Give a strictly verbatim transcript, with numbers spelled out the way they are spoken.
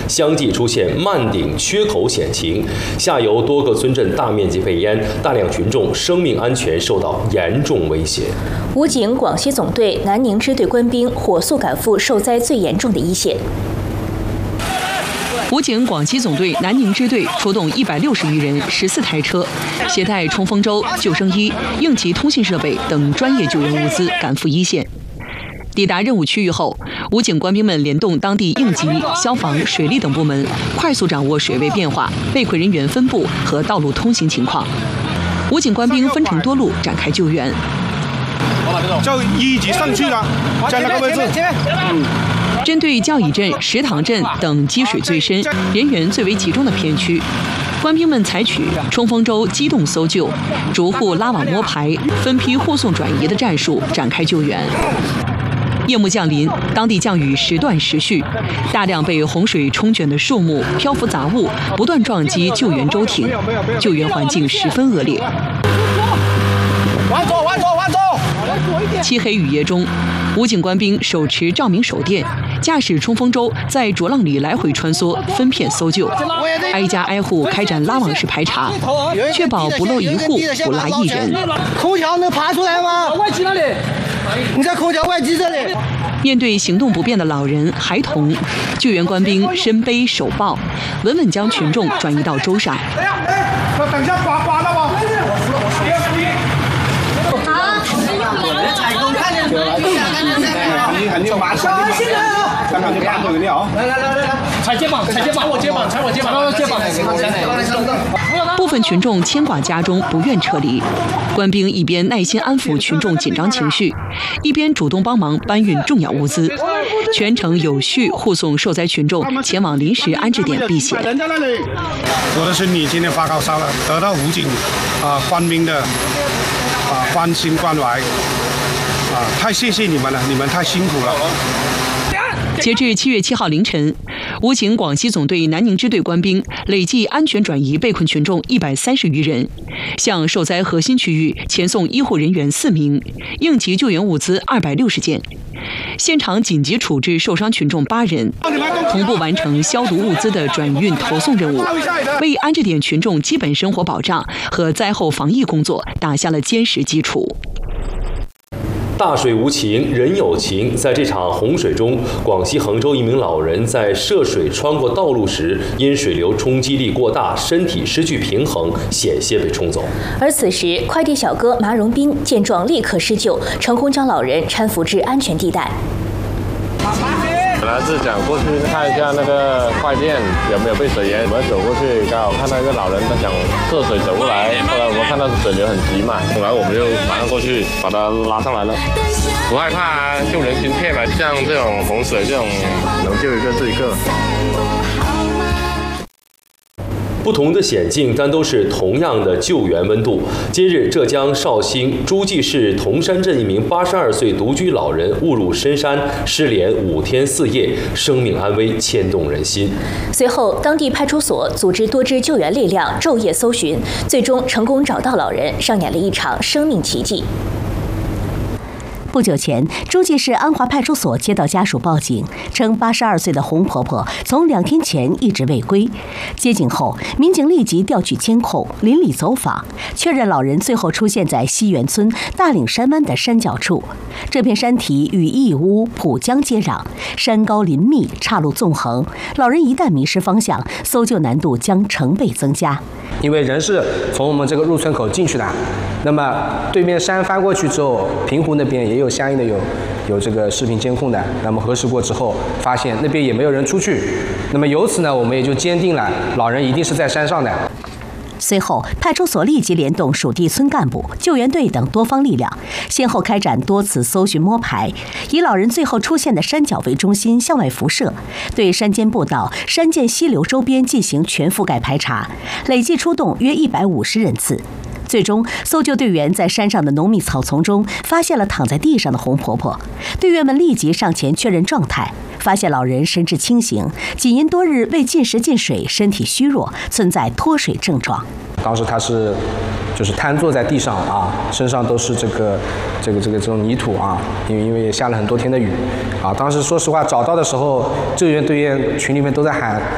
相继出现漫顶缺口险情，下游多个村镇大面积被淹，大量群众生命安全受到严重威胁。 武警广西总队南宁支队官兵火速赶赴受灾最严重的一线。 武警广西总队南宁支队出动一百六十余人、十四台车，携带冲锋舟、救生衣、应急通信设备等专业救援物资赶赴一线。抵达任务区域后，武警官兵们联动当地应急、消防、水利等部门，快速掌握水位变化、被困人员分布和道路通行情况。武警官兵分成多路展开救援。 就一级上去了，在那个位置。嗯。 针对教乙镇、石塘镇等积水最深、人员最为集中的片区，官兵们采取冲锋舟机动搜救、逐户拉网摸排、分批护送转移的战术展开救援。夜幕降临，当地降雨时断时续，大量被洪水冲卷的树木、漂浮杂物不断撞击救援舟艇，救援环境十分恶劣。 往左，往左，往左！ 漆黑雨夜中，武警官兵手持照明手电，驾驶冲锋舟在浊浪里来回穿梭，分片搜救，挨家挨户开展拉网式排查，确保不漏一户，不落一人。 空调能爬出来吗？外机那里，你在空调外机这里。 面对行动不便的老人、孩童，救援官兵身背手抱，稳稳将群众转移到舟上。 哎呀，哎，等一下刮刮到吗？很牛，马上就刚刚就搬走了啊！来来来来来，踩肩膀，踩肩膀，踩我肩膀，踩我肩膀，肩膀。 部分群众牵挂家中，不愿撤离。官兵一边耐心安抚群众紧张情绪，一边主动帮忙搬运重要物资，全程有序护送受灾群众前往临时安置点避险。 我的孙女今天发高烧了，得到武警啊官兵的啊关心关怀。啊，太谢谢你们了，你们太辛苦了。 截至七月七号凌晨，武警广西总队南宁支队官兵累计安全转移被困群众一百三十余人，向受灾核心区域前送医护人员四名，应急救援物资二百六十件，现场紧急处置受伤群众八人，同步完成消毒物资的转运投送任务，为安置点群众基本生活保障和灾后防疫工作打下了坚实基础。 大水无情，人有情。在这场洪水中，广西衡州一名老人在涉水穿过道路时，因水流冲击力过大，身体失去平衡，险些被冲走。 而此时，快递小哥马荣斌见状立刻施救，成功将老人搀扶至安全地带。 本来是想过去看一下那个快件有没有被水淹，我们走过去刚好看到一个老人，他想涉水走过来，后来我们看到水流很急嘛，后来我们就马上过去把他拉上来了。不害怕，救人心切嘛，像这种洪水这种能救一个是一个。 不同的险境，但都是同样的救援温度。今日，浙江绍兴诸暨市铜山镇一名八十二岁独居老人误入深山，失联五天四夜，生命安危牵动人心。 随后，当地派出所组织多支救援力量昼夜搜寻，最终成功找到老人，上演了一场生命奇迹。 不久前，诸暨市安华派出所接到家属报警，称八十二岁的洪婆婆从两天前一直未归。接警后，民警立即调取监控，邻里走访，确认老人最后出现在西园村大岭山湾的山脚处。这片山体与义乌、浦江接壤，山高林密，岔路纵横，老人一旦迷失方向，搜救难度将成倍增加。 因为人是从我们这个入村口进去的，那么对面山翻过去之后，平湖那边也有相应的有有这个视频监控的，那么核实过之后，发现那边也没有人出去，那么由此呢，我们也就坚定了老人一定是在山上的。 随后，派出所立即联动属地村干部、救援队等多方力量，先后开展多次搜寻摸排，以老人最后出现的山脚为中心向外辐射，对山间步道、山涧溪流周边进行全覆盖排查，累计出动约一百五十人次。最终，搜救队员在山上的浓密草丛中发现了躺在地上的洪婆婆，队员们立即上前确认状态，发现老人神志清醒，仅因多日未进食进水，身体虚弱，存在脱水症状。 当时他是就是瘫坐在地上啊，身上都是这个这个这个这种泥土啊，因为因为也下了很多天的雨啊。当时说实话找到的时候，救援队员群里面都在喊